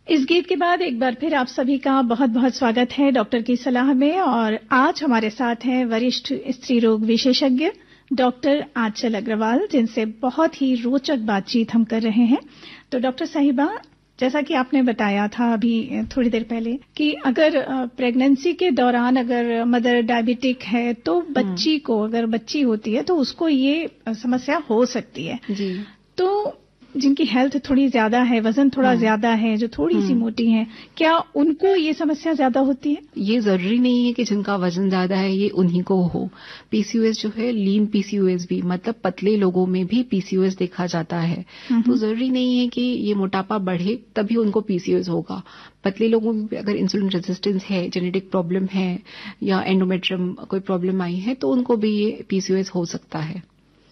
इस गीत के बाद एक बार फिर आप सभी का बहुत बहुत स्वागत है डॉक्टर की सलाह में। और आज हमारे साथ हैं वरिष्ठ स्त्री रोग विशेषज्ञ डॉक्टर आंचल अग्रवाल, जिनसे बहुत ही रोचक बातचीत हम कर रहे हैं। तो डॉक्टर साहिबा, जैसा कि आपने बताया था अभी थोड़ी देर पहले कि अगर प्रेगनेंसी के दौरान अगर मदर डायबिटिक है तो बच्ची को, अगर बच्ची होती है तो उसको ये समस्या हो सकती है जी। तो जिनकी हेल्थ थोड़ी ज्यादा है, वजन थोड़ा ज्यादा है, जो थोड़ी सी मोटी है, क्या उनको ये समस्या ज्यादा होती है? ये जरूरी नहीं है कि जिनका वजन ज्यादा है ये उन्हीं को हो। पीसीओएस जो है, लीन पीसीओएस भी, मतलब पतले लोगों में भी पीसीओएस देखा जाता है। तो जरूरी नहीं है कि ये मोटापा बढ़े तभी उनको पीसीओएस होगा। पतले लोगों में भी अगर इंसुलिन रेजिस्टेंस है, जेनेटिक प्रॉब्लम है या एंडोमेट्रियम कोई प्रॉब्लम आई है तो उनको भी ये पीसीओएस हो सकता है।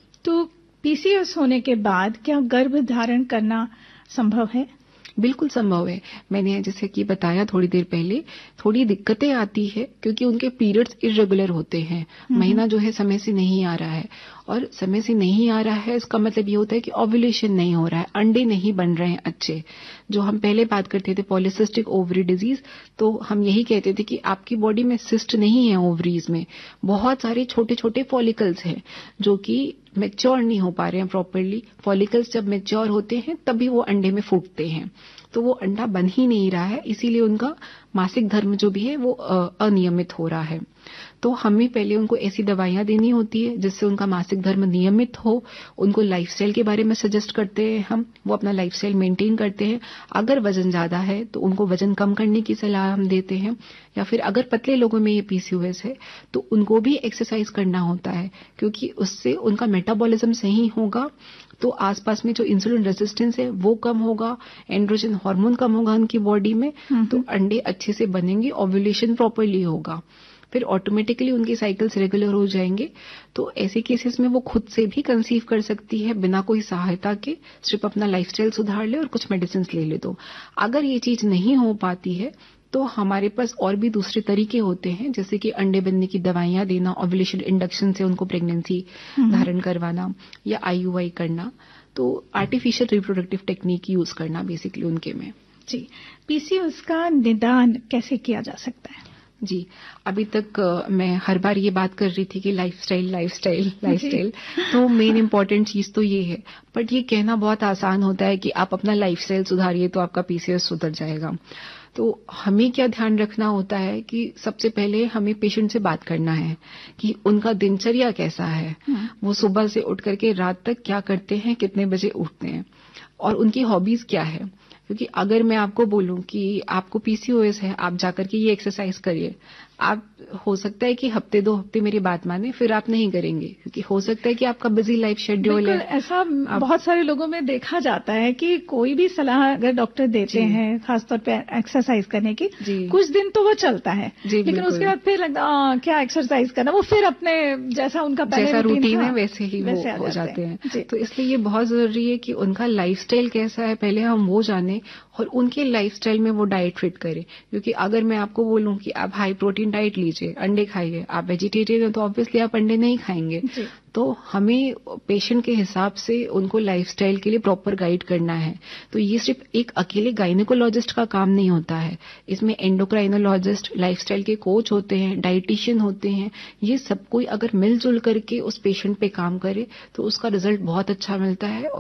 तो पीसीओएस होने के बाद क्या गर्भ धारण करना संभव है? बिल्कुल संभव है। मैंने जैसे कि बताया थोड़ी देर पहले, थोड़ी दिक्कतें आती है क्योंकि उनके पीरियड्स इरेगुलर होते हैं। महीना जो है समय से नहीं आ रहा है, और समय से नहीं आ रहा है इसका मतलब ये होता है कि ओव्यूलेशन नहीं हो रहा है, अंडे नहीं बन रहे हैं अच्छे। जो हम पहले बात करते थे पॉलीसिस्टिक ओवरी डिजीज, तो हम यही कहते थे कि आपकी बॉडी में सिस्ट नहीं है, ओवरीज में बहुत सारे छोटे छोटे फॉलिकल्स हैं जो कि मैच्योर नहीं हो पा रहे हैं प्रॉपरली। फॉलिकल्स जब मैच्योर होते हैं तभी वो अंडे में फूटते हैं, तो वो अंडा बन ही नहीं रहा है, इसीलिए उनका मासिक धर्म जो भी है वो अनियमित हो रहा है। तो हमें पहले उनको ऐसी दवाइयां देनी होती है जिससे उनका मासिक धर्म नियमित हो। उनको लाइफस्टाइल के बारे में सजेस्ट करते हैं हम, वो अपना लाइफस्टाइल मेंटेन करते हैं। अगर वजन ज्यादा है तो उनको वजन कम करने की सलाह हम देते हैं, या फिर अगर पतले लोगों में ये पीसीओएस है तो उनको भी एक्सरसाइज करना होता है, क्योंकि उससे उनका मेटाबॉलिज्म सही होगा तो आसपास में जो इंसुलिन रेजिस्टेंस है वो कम होगा, एंड्रोजन हार्मोन कम होगा उनकी बॉडी में, तो अंडे अच्छे से बनेंगे, ओव्यूलेशन प्रॉपर्ली होगा, फिर ऑटोमेटिकली उनके साइकिल्स रेगुलर हो जाएंगे। तो ऐसे केसेस में वो खुद से भी कंसीव कर सकती है बिना कोई सहायता के, सिर्फ अपना लाइफस्टाइल सुधार ले और कुछ मेडिसिन ले ले। तो अगर ये चीज नहीं हो पाती है तो हमारे पास और भी दूसरे तरीके होते हैं, जैसे कि अंडे बनने की दवाइयां देना, ओव्यूलेशन इंडक्शन से उनको प्रेगनेंसी धारण करवाना, या आईयूआई करना। तो आर्टिफिशियल रिप्रोडक्टिव टेक्निक यूज करना बेसिकली उनके में। जी, पीसीओएस का निदान कैसे किया जा सकता है? जी, अभी तक मैं हर बार ये बात कर रही थी कि लाइफस्टाइल तो मेन इम्पोर्टेंट चीज तो ये है, बट ये कहना बहुत आसान होता है कि आप अपना लाइफस्टाइल सुधारिए तो आपका पीसीओएस सुधर जाएगा। तो हमें क्या ध्यान रखना होता है कि सबसे पहले हमें पेशेंट से बात करना है कि उनका दिनचर्या कैसा है, वो सुबह से उठ करके रात तक क्या करते हैं, कितने बजे उठते हैं, और उनकी हॉबीज क्या है। क्योंकि अगर मैं आपको बोलूं कि आपको पीसीओएस है, आप जाकर के ये एक्सरसाइज करिए, आप हो सकता है कि हफ्ते 2 हफ्ते मेरी बात माने, फिर आप नहीं करेंगे, क्योंकि हो सकता है कि आपका बिजी लाइफ शेड्यूल है। ऐसा बहुत सारे लोगों में देखा जाता है कि कोई भी सलाह अगर डॉक्टर देते हैं, खासतौर पे एक्सरसाइज करने की, कुछ दिन तो वो चलता है, लेकिन उसके बाद फिर लगता क्या एक्सरसाइज करना, वो फिर अपने जैसा उनका पहले रूटीन है वैसे ही वो हो जाते हैं। तो इसलिए ये बहुत जरूरी है कि उनका लाइफस्टाइल कैसा है पहले हम वो जाने, और उनके लाइफस्टाइल में वो डाइट फिट करें। क्योंकि अगर मैं आपको बोलूं कि आप हाई प्रोटीन डाइट लीजिए, अंडे खाइए, आप वेजिटेरियन हो तो ऑब्वियसली आप अंडे नहीं खाएंगे। तो हमें पेशेंट के हिसाब से उनको लाइफस्टाइल के लिए प्रॉपर गाइड करना है। तो ये सिर्फ एक अकेले गायनेकोलॉजिस्ट का काम नहीं होता है, इसमें एंडोक्राइनोलॉजिस्ट, लाइफस्टाइल के कोच होते हैं, डाइटिशियन होते हैं। ये सब कोई अगर मिलजुल करके उस पेशेंट पे काम करे तो उसका रिजल्ट बहुत अच्छा मिलता है।